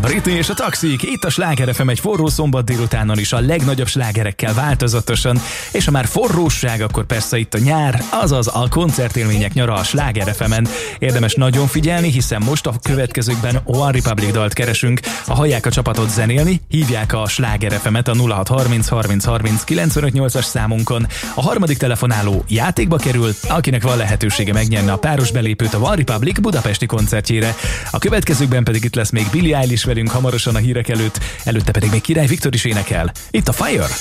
Britney és a Taxik, itt a Sláger FM egy forró szombat délutánon is a legnagyobb slágerekkel változatosan, és ha már forróság, akkor persze itt a nyár, azaz a koncertélmények nyara a Sláger FM-en. Érdemes nagyon figyelni, hiszen most a következőkben One Republic dalt keresünk. Ha hallják a csapatot zenélni, hívják a Sláger FM-et a 0630 30 30 958-as számunkon. A harmadik telefonáló játékba kerül, akinek van lehetősége megnyerni a páros belépőt a One Republic budapesti koncertjére. A következőkben pedig itt lesz még Billie Eilish velünk hamarosan a hírek előtt, előtte pedig még Király Viktor is énekel. Itt a Fire!